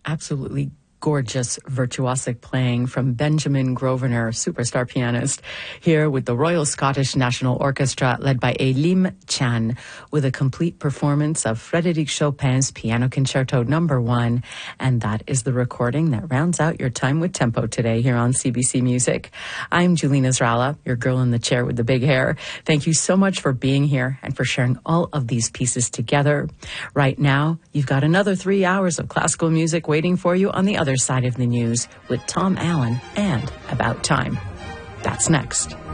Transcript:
absolutely gorgeous virtuosic playing from Benjamin Grosvenor, superstar pianist, here with the Royal Scottish National Orchestra led by Elim Chan, with a complete performance of Frédéric Chopin's Piano Concerto No. 1. And that is the recording that rounds out your time with tempo today here on CBC Music. I'm Julina Zrala, your girl in the chair with the big hair. Thank you so much for being here and for sharing all of these pieces together. Right now, you've got another 3 hours of classical music waiting for you on the other side of the news with Tom Allen and About Time. That's next.